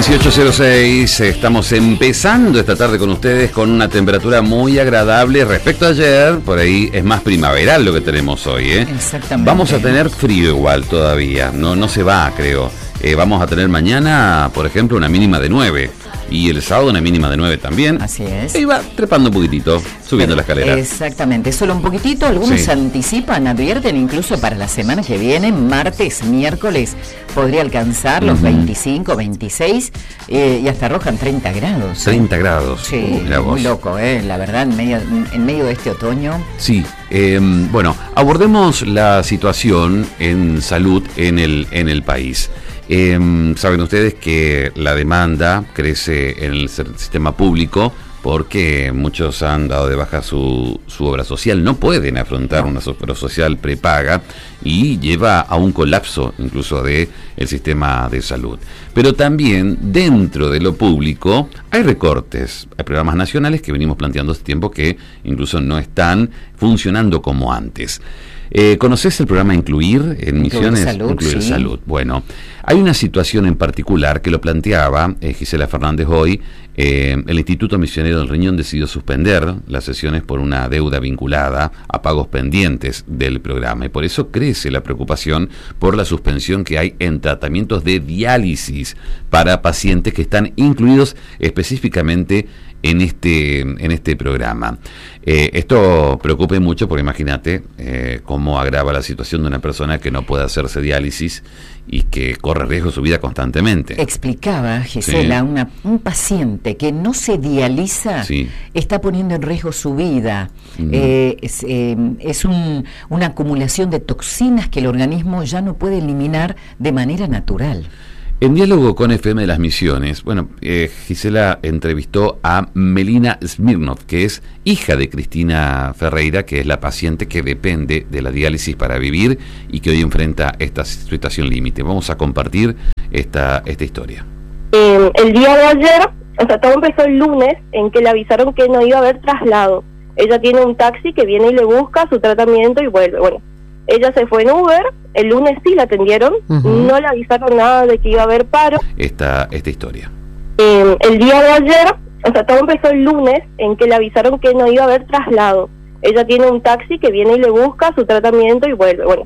18:06, estamos empezando esta tarde con ustedes con una temperatura muy agradable respecto a ayer, por ahí es más primaveral lo que tenemos hoy, ¿eh? Exactamente. Vamos a tener frío igual todavía, no se va, creo. Vamos a tener mañana, por ejemplo, una mínima de 9 y el sábado una mínima de 9 también. Así es. Y va trepando un poquitito, subiendo la escalera. Exactamente, solo un poquitito. Algunos Sí. anticipan, advierten incluso para la semana que viene, martes, miércoles, podría alcanzar los 25, 26 y hasta arrojan 30 grados. 30 grados. Sí, Mirá vos. muy loco, la verdad, en medio de este otoño. Sí, bueno, abordemos la situación en salud en el país. Saben ustedes que la demanda crece en el sistema público porque muchos han dado de baja su obra social, no pueden afrontar una obra social prepaga y lleva a un colapso incluso del sistema de salud. Pero también dentro de lo público hay recortes, hay programas nacionales que venimos planteando hace tiempo que incluso no están funcionando como antes. ¿Conoces el programa Incluir en Misiones? Incluir sí. Salud. Bueno, hay una situación en particular que lo planteaba Gisela Fernández hoy. El Instituto Misionero del Riñón decidió suspender las sesiones por una deuda vinculada a pagos pendientes del programa y por eso crece la preocupación por la suspensión que hay en tratamientos de diálisis para pacientes que están incluidos específicamente en este programa. Esto preocupa mucho porque imagínate cómo agrava la situación de una persona que no puede hacerse diálisis y que corre riesgo su vida constantemente. Explicaba Gisela, Sí. un paciente que no se dializa Sí. está poniendo en riesgo su vida. Es una acumulación de toxinas que el organismo ya no puede eliminar de manera natural. En diálogo con FM de las Misiones, bueno, Gisela entrevistó a Melina Smirnov, que es hija de Cristina Ferreira, que es la paciente que depende de la diálisis para vivir y que hoy enfrenta esta situación límite. Vamos a compartir esta historia. El día de ayer, o sea, todo empezó el lunes en que le avisaron que no iba a haber traslado. Ella tiene un taxi que viene y le busca su tratamiento y vuelve. Bueno, ella se fue en Uber, el lunes sí la atendieron, no le avisaron nada de que iba a haber paro. Esta historia. El día de ayer, o sea, todo empezó el lunes en que le avisaron que no iba a haber traslado. Ella tiene un taxi que viene y le busca su tratamiento y vuelve. Bueno,